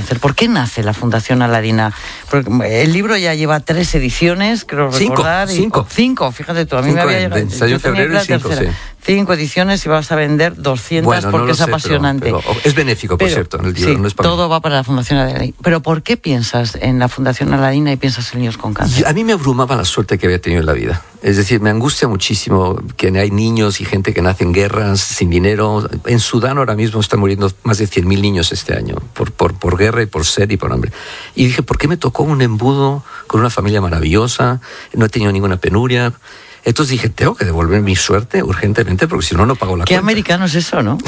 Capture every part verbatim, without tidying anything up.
cáncer. ¿Por qué nace la Fundación Aladina? Porque el libro ya lleva tres ediciones, creo recordar. Cinco, y, cinco. Cinco, fíjate tú, a mí cinco me había llegado. Ensayo en febrero y cinco, sí. Cinco ediciones y vas a vender doscientas bueno, porque no es sé, apasionante. Pero, pero es benéfico, por pero, cierto, en el libro, sí, no es para todo mí. va para la Fundación Aladina. Pero ¿por qué piensas en la Fundación Aladina y piensas en niños con cáncer? A mí me abrumaba la suerte que había tenido en la vida. Es decir, me angustia muchísimo que hay niños y gente que nace en guerras, sin dinero. En Sudán ahora mismo están muriendo más de cien mil niños este año por, por, por guerra y por sed y por hambre. Y dije, ¿por qué me tocó un embudo con una familia maravillosa? No he tenido ninguna penuria. Entonces dije, tengo que devolver mi suerte urgentemente porque si no, no pago la Qué cuenta. Qué americano es eso, ¿no?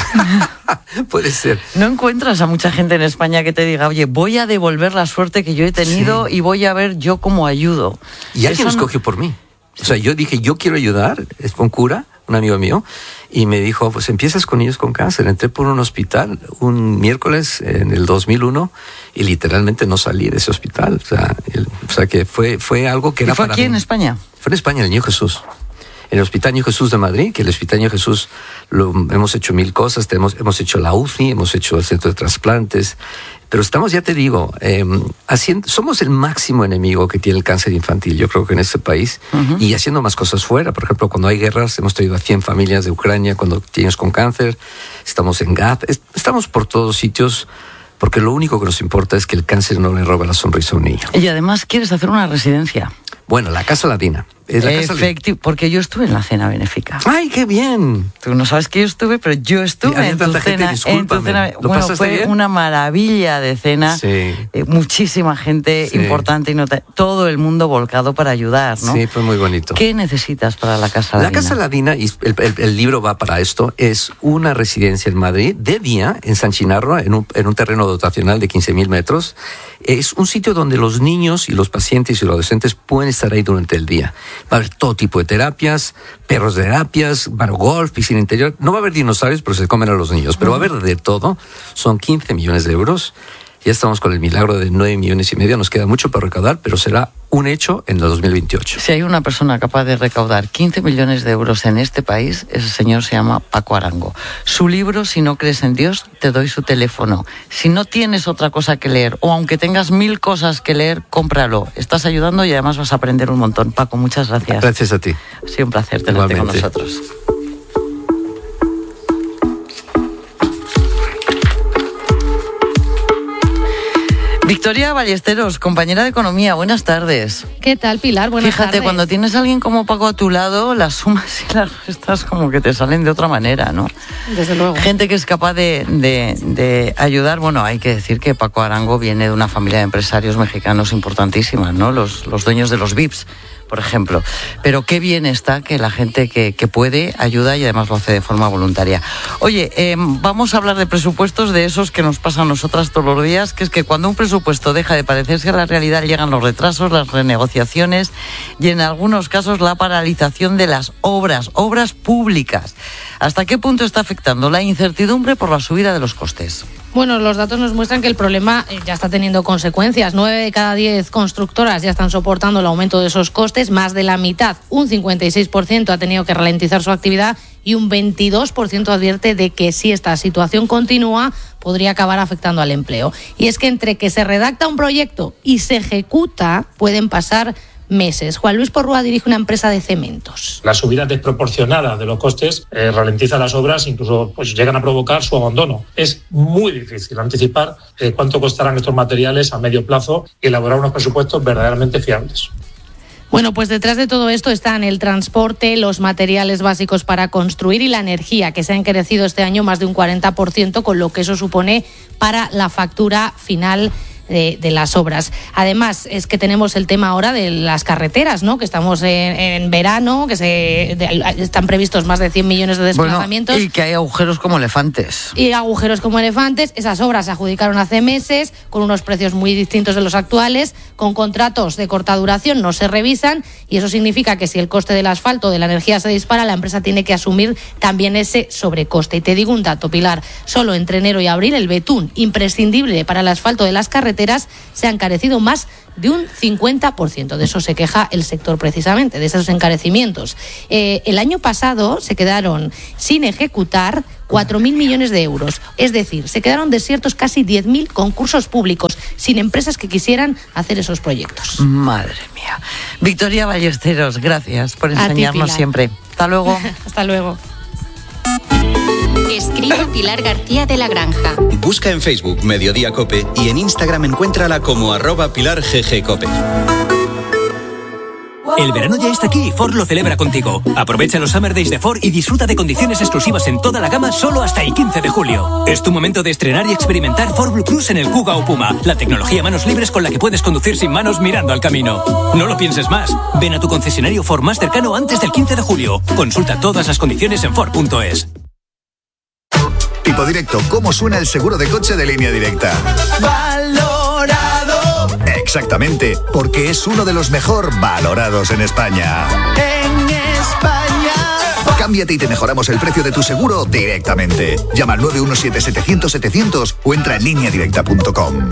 Puede ser. No encuentras a mucha gente en España que te diga, oye, voy a devolver la suerte que yo he tenido sí. y voy a ver yo cómo ayudo. Y alguien lo escogió por mí. O sea, yo dije, yo quiero ayudar, es un cura, un amigo mío, y me dijo, pues empiezas con niños con cáncer. Entré por un hospital un miércoles en el dos mil uno y literalmente no salí de ese hospital. O sea, el, o sea que fue, fue algo que era ¿Y fue para aquí mí. en España? Fue en España, en el Niño Jesús. En el Hospital Niño Jesús de Madrid, que el Hospital Niño Jesús lo, hemos hecho mil cosas, tenemos, hemos hecho la U C I, hemos hecho el centro de trasplantes, pero estamos, ya te digo, eh, haciendo, somos el máximo enemigo que tiene el cáncer infantil, yo creo que en este país, uh-huh. y haciendo más cosas fuera. Por ejemplo, cuando hay guerras, hemos traído a cien familias de Ucrania cuando tienes con cáncer, estamos en Gaza, estamos por todos sitios, porque lo único que nos importa es que el cáncer no le roba la sonrisa a un niño. Y además quieres hacer una residencia. Bueno, la Casa Aladina. Es la Casa Efectivo, porque yo estuve en la cena benéfica. ¡Ay, qué bien! Tú no sabes que yo estuve, pero yo estuve en tu, cena, en tu cena. ¿Lo bueno, pasaste fue bien? Una maravilla de cena. Sí. Eh, muchísima gente sí. importante y nota, todo el mundo volcado para ayudar, ¿no? Sí, fue muy bonito. ¿Qué necesitas para la Casa Aladina? La Casa Aladina, y el, el, el libro va para esto, es una residencia en Madrid, de día, en San Chinarro, en un, en un terreno dotacional de quince mil metros. Es un sitio donde los niños y los pacientes y los adolescentes pueden estar ahí durante el día. Va a haber todo tipo de terapias, perros de terapias, bar golf, piscina interior. No va a haber dinosaurios, pero se comen a los niños. Pero va a haber de todo. Son quince millones de euros. Ya estamos con el milagro de nueve millones y medio. Nos queda mucho para recaudar, pero será un hecho en el dos mil veintiocho. Si hay una persona capaz de recaudar quince millones de euros en este país, ese señor se llama Paco Arango. Su libro, Si no crees en Dios, te doy su teléfono. Si no tienes otra cosa que leer, o aunque tengas mil cosas que leer, cómpralo. Estás ayudando y además vas a aprender un montón. Paco, muchas gracias. Gracias a ti. Ha sido un placer tenerte con nosotros. Victoria Ballesteros, compañera de Economía, buenas tardes. ¿Qué tal, Pilar? Buenas Fíjate, tardes. cuando tienes a alguien como Paco a tu lado, las sumas y las restas como que te salen de otra manera, ¿no? Desde luego. Gente que es capaz de, de, de ayudar. Bueno, hay que decir que Paco Arango viene de una familia de empresarios mexicanos importantísimas, ¿no? Los, los dueños de los V I Ps, por ejemplo. Pero qué bien está que la gente que, que puede ayuda y además lo hace de forma voluntaria. Oye, eh, vamos a hablar de presupuestos, de esos que nos pasan a nosotras todos los días, que es que cuando un presupuesto deja de parecerse a la realidad llegan los retrasos, las renegociaciones y en algunos casos la paralización de las obras, obras públicas. ¿Hasta qué punto está afectando la incertidumbre por la subida de los costes? Bueno, los datos nos muestran que el problema ya está teniendo consecuencias. Nueve de cada diez constructoras ya están soportando el aumento de esos costes. Más de la mitad, un cincuenta y seis por ciento, ha tenido que ralentizar su actividad y un veintidós por ciento advierte de que si esta situación continúa podría acabar afectando al empleo. Y es que entre que se redacta un proyecto y se ejecuta pueden pasar meses. Juan Luis Porrúa dirige una empresa de cementos. La subida desproporcionada de los costes eh, ralentiza las obras, incluso pues, llegan a provocar su abandono. Es muy difícil anticipar eh, cuánto costarán estos materiales a medio plazo y elaborar unos presupuestos verdaderamente fiables. Bueno, pues detrás de todo esto están el transporte, los materiales básicos para construir y la energía, que se ha encarecido este año más de un cuarenta por ciento, con lo que eso supone para la factura final De, de las obras. Además, es que tenemos el tema ahora de las carreteras, ¿no? Que estamos en, en verano, que se de, están previstos más de cien millones de desplazamientos. Bueno, y que hay agujeros como elefantes. Y agujeros como elefantes. Esas obras se adjudicaron hace meses, con unos precios muy distintos de los actuales, con contratos de corta duración, no se revisan, y eso significa que si el coste del asfalto o de la energía se dispara, la empresa tiene que asumir también ese sobrecoste. Y te digo un dato, Pilar, solo entre enero y abril el betún, imprescindible para el asfalto de las carreteras, se ha encarecido más de un cincuenta por ciento. De eso se queja el sector precisamente, de esos encarecimientos. Eh, el año pasado se quedaron sin ejecutar cuatro mil millones de euros. Es decir, se quedaron desiertos casi diez mil concursos públicos, sin empresas que quisieran hacer esos proyectos. Madre mía. Victoria Ballesteros, gracias por enseñarnos ti, siempre. Hasta luego. Hasta luego. Escribe Pilar García de la Granja. Busca en Facebook Mediodía Cope y en Instagram encuéntrala como arroba Pilar G G Cope. El verano ya está aquí y Ford lo celebra contigo. Aprovecha los Summer Days de Ford y disfruta de condiciones exclusivas en toda la gama solo hasta el quince de julio. Es tu momento de estrenar y experimentar Ford Blue Cruise en el Kuga o Puma, la tecnología manos libres con la que puedes conducir sin manos mirando al camino. No lo pienses más. Ven a tu concesionario Ford más cercano antes del quince de julio. Consulta todas las condiciones en Ford punto es. Tipo Directo, ¿cómo suena el seguro de coche de Línea Directa? ¡Valorado! Exactamente, porque es uno de los mejor valorados en España. ¡En España! Cámbiate y te mejoramos el precio de tu seguro directamente. Llama al nueve uno siete setecientos setecientos o entra en línea directa punto com.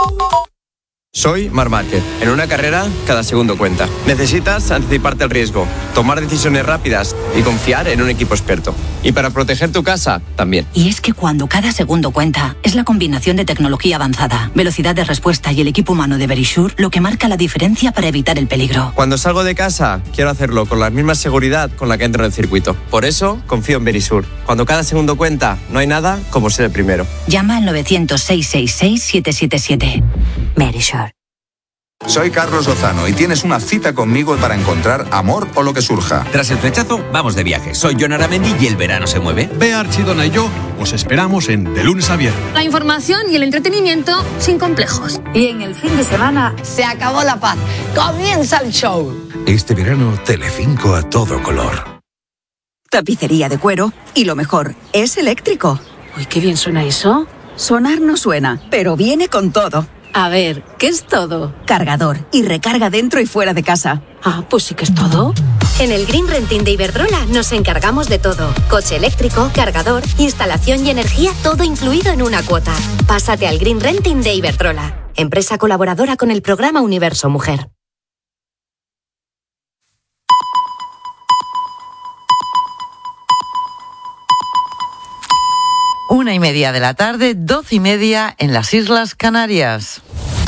Soy Marc Márquez. En una carrera, cada segundo cuenta. Necesitas anticiparte al riesgo, tomar decisiones rápidas y confiar en un equipo experto. Y para proteger tu casa, también. Y es que cuando cada segundo cuenta, es la combinación de tecnología avanzada, velocidad de respuesta y el equipo humano de Verisure lo que marca la diferencia para evitar el peligro. Cuando salgo de casa, quiero hacerlo con la misma seguridad con la que entro en el circuito. Por eso, confío en Verisure. Cuando cada segundo cuenta, no hay nada como ser el primero. Llama al novecientos, seiscientos sesenta y seis, siete siete siete. Verisure. Soy Carlos Lozano y tienes una cita conmigo para encontrar amor o lo que surja. Tras el flechazo, vamos de viaje. Soy Jon Aramendi y el verano se mueve. Bea Archidona y yo os esperamos en De Lunes a Viernes. La información y el entretenimiento sin complejos. Y en el fin de semana se acabó la paz. Comienza el show. Este verano, Telecinco a todo color. Tapicería de cuero y lo mejor, es eléctrico. Uy, qué bien suena eso. Sonar no suena, pero viene con todo. A ver, ¿qué es todo? Cargador y recarga dentro y fuera de casa. Ah, pues sí que es todo. En el Green Renting de Iberdrola nos encargamos de todo. Coche eléctrico, cargador, instalación y energía, todo incluido en una cuota. Pásate al Green Renting de Iberdrola, empresa colaboradora con el programa Universo Mujer. Una y media de la tarde, doce y media en las Islas Canarias.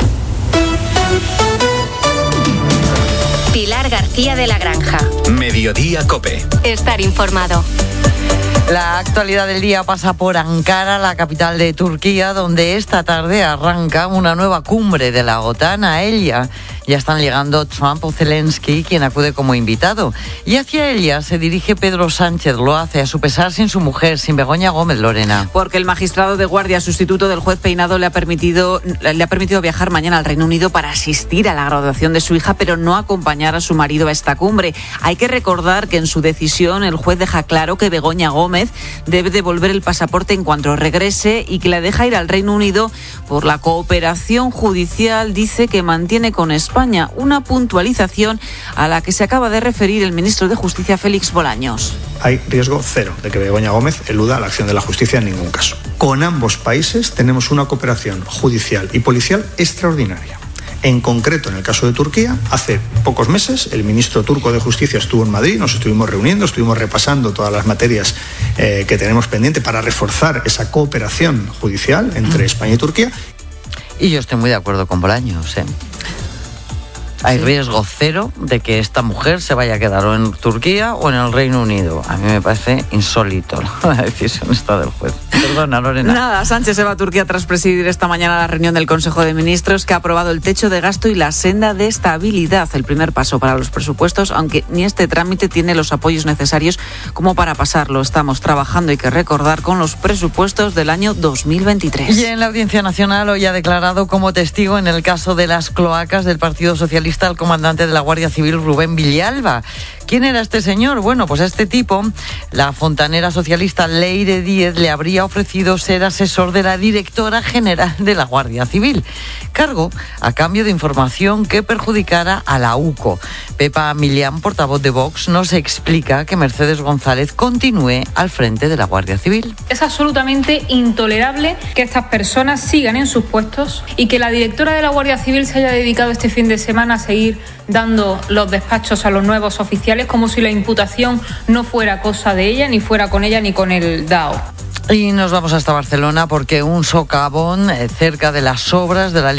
Pilar García de la Granja. Mediodía Cope. Estar informado. La actualidad del día pasa por Ankara, la capital de Turquía, donde esta tarde arranca una nueva cumbre de la OTAN. A ella ya están llegando Trump o Zelensky, quien acude como invitado. Y hacia ella se dirige Pedro Sánchez. Lo hace a su pesar sin su mujer, sin Begoña Gómez, Lorena. Porque el magistrado de guardia sustituto del juez Peinado le ha permitido, le ha permitido viajar mañana al Reino Unido para asistir a la graduación de su hija, pero no acompañar a su marido a esta cumbre. Hay que recordar que en su decisión el juez deja claro que Begoña Gómez debe devolver el pasaporte en cuanto regrese y que la deja ir al Reino Unido por la cooperación judicial, dice, que mantiene con España, una puntualización a la que se acaba de referir el ministro de Justicia, Félix Bolaños. Hay riesgo cero de que Begoña Gómez eluda la acción de la justicia en ningún caso. Con ambos países tenemos una cooperación judicial y policial extraordinaria. En concreto, en el caso de Turquía, hace pocos meses el ministro turco de Justicia estuvo en Madrid, nos estuvimos reuniendo, estuvimos repasando todas las materias eh, que tenemos pendiente para reforzar esa cooperación judicial entre España y Turquía. Y yo estoy muy de acuerdo con Bolaños, ¿eh? Hay sí. riesgo cero de que esta mujer se vaya a quedar o en Turquía o en el Reino Unido. A mí me parece insólito la decisión esta del juez. Perdona, Lorena. Nada, Sánchez se va a Turquía tras presidir esta mañana la reunión del Consejo de Ministros, que ha aprobado el techo de gasto y la senda de estabilidad, el primer paso para los presupuestos, aunque ni este trámite tiene los apoyos necesarios como para pasarlo. Estamos trabajando, hay que recordar, con los presupuestos del año dos mil veintitrés. Y en la Audiencia Nacional hoy ha declarado como testigo en el caso de las cloacas del Partido Socialista al comandante de la Guardia Civil, Rubén Villalba. ¿Quién era este señor? Bueno, pues a este tipo, la fontanera socialista Leire Díez le habría ofrecido ser asesor de la directora general de la Guardia Civil, cargo a cambio de información que perjudicara a la U C O. Pepa Millán, portavoz de Vox, nos explica que Mercedes González continúe al frente de la Guardia Civil. Es absolutamente intolerable que estas personas sigan en sus puestos y que la directora de la Guardia Civil se haya dedicado este fin de semana a seguir dando los despachos a los nuevos oficiales como si la imputación no fuera cosa de ella, ni fuera con ella ni con el D A O. Y nos vamos hasta Barcelona porque un socavón eh, cerca de las obras de la